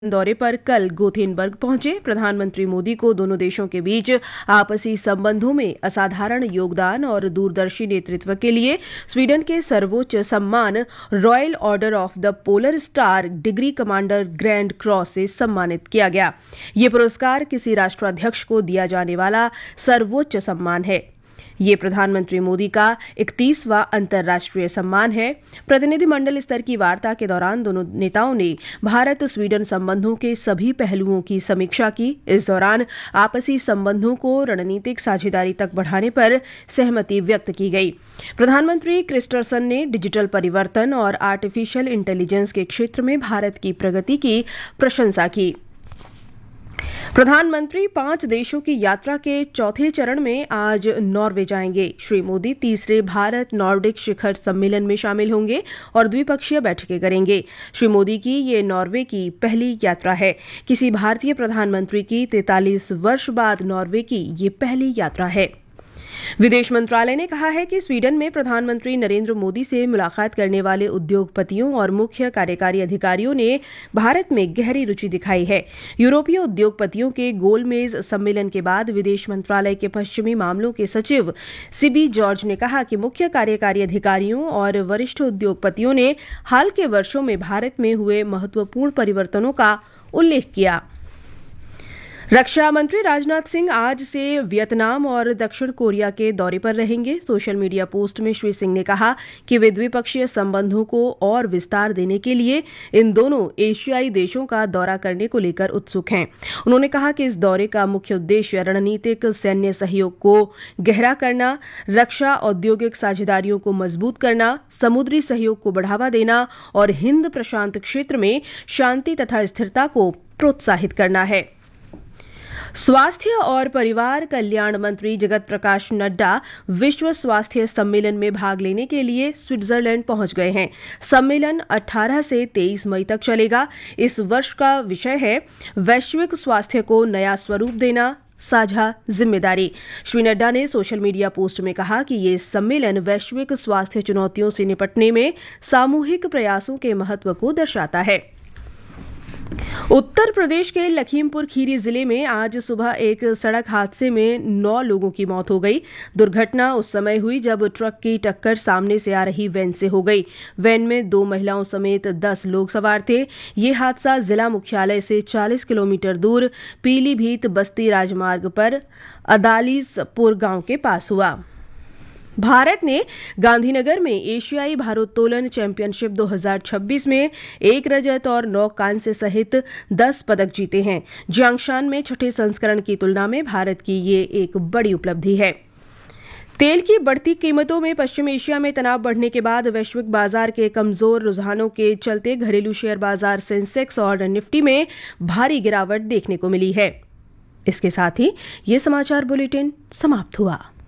दौरे पर कल गोथेनबर्ग पहुंचे। प्रधानमंत्री मोदी को दोनों देशों के बीच आपसी संबंधों में असाधारण योगदान और दूरदर्शी नेतृत्व के लिए स्वीडन के सर्वोच्च सम्मान royal order of the polar star degree commander grand cross से सम्मानित किया गया। ये पुरस्कार किसी राष्ट्राध्यक्ष को दिया जाने वाला सर्वोच्च सम्मान है। ये प्रधानमंत्री मोदी का 31वां अंतर्राष्ट्रीय सम्मान है। प्रतिनिधिमंडल स्तर की वार्ता के दौरान दोनों नेताओं ने भारत स्वीडन संबंधों के सभी पहलुओं की समीक्षा की। इस दौरान आपसी संबंधों को रणनीतिक साझेदारी तक बढ़ाने पर सहमति व्यक्त की गई। प्रधानमंत्री क्रिस्टरसन ने डिजिटल परिवर्तन और आर्टिफिशियल इंटेलिजेंस के क्षेत्र में भारत की प्रगति की प्रशंसा की। प्रधानमंत्री 5 देशों की यात्रा के चौथे चरण में आज नॉर्वे जाएंगे। श्री मोदी तीसरे भारत नॉर्डिक शिखर सम्मेलन में शामिल होंगे और द्विपक्षीय बैठकें करेंगे। श्री मोदी की ये नॉर्वे की पहली यात्रा है। किसी भारतीय प्रधानमंत्री की 43 वर्ष बाद नॉर्वे की ये पहली यात्रा है। विदेश मंत्रालय ने कहा है कि स्वीडन में प्रधानमंत्री नरेंद्र मोदी से मुलाकात करने वाले उद्योगपतियों और मुख्य कार्यकारी अधिकारियों ने भारत में गहरी रुचि दिखाई है। यूरोपीय उद्योगपतियों के गोलमेज सम्मेलन के बाद विदेश मंत्रालय के पश्चिमी मामलों के सचिव सिबी जॉर्ज ने कहा कि मुख्य कार्यकारी अधिकारियों और वरिष्ठ उद्योगपतियों ने हाल के वर्षों में भारत में हुए महत्वपूर्ण परिवर्तनों का उल्लेख किया। रक्षा मंत्री राजनाथ सिंह आज से वियतनाम और दक्षिण कोरिया के दौरे पर रहेंगे। सोशल मीडिया पोस्ट में श्री सिंह ने कहा कि वे द्विपक्षीय संबंधों को और विस्तार देने के लिए इन दोनों एशियाई देशों का दौरा करने को लेकर उत्सुक हैं। उन्होंने कहा कि इस दौरे का मुख्य उद्देश्य रणनीतिक सैन्य सहयोग को गहरा करना, रक्षा औद्योगिक साझेदारियों को मजबूत करना, समुद्री सहयोग को बढ़ावा देना और हिंद प्रशांत क्षेत्र में शांति तथा स्थिरता को प्रोत्साहित करना है। स्वास्थ्य और परिवार कल्याण मंत्री जगत प्रकाश नड्डा विश्व स्वास्थ्य सम्मेलन में भाग लेने के लिए स्विट्जरलैंड पहुंच गए हैं। सम्मेलन 18 से 23 मई तक चलेगा। इस वर्ष का विषय है वैश्विक स्वास्थ्य को नया स्वरूप देना, साझा जिम्मेदारी। श्री नड्डा ने सोशल मीडिया पोस्ट में कहा कि ये सम्मेलन वैश्विक स्वास्थ्य चुनौतियों से निपटने में सामूहिक प्रयासों के महत्व को दर्शाता है। उत्तर प्रदेश के लखीमपुर खीरी जिले में आज सुबह एक सड़क हादसे में 9 लोगों की मौत हो गई। दुर्घटना उस समय हुई जब ट्रक की टक्कर सामने से आ रही वैन से हो गई। वैन में 2 महिलाओं समेत 10 लोग सवार थे। ये हादसा जिला मुख्यालय से 40 किलोमीटर दूर पीलीभीत बस्ती राजमार्ग पर अदालीसपुर गांव के पास हुआ। भारत ने गांधीनगर में एशियाई भारोत्तोलन चैंपियनशिप 2026 में 1 रजत और 9 कांस्य सहित 10 पदक जीते हैं। जियांगशान में छठे संस्करण की तुलना में भारत की ये एक बड़ी उपलब्धि है। तेल की बढ़ती कीमतों में पश्चिम एशिया में तनाव बढ़ने के बाद वैश्विक बाजार के कमजोर रुझानों के चलते घरेलू शेयर बाजार सेंसेक्स और निफ्टी में भारी गिरावट देखने को मिली है। इसके साथ ही ये समाचार बुलेटिन समाप्त हुआ।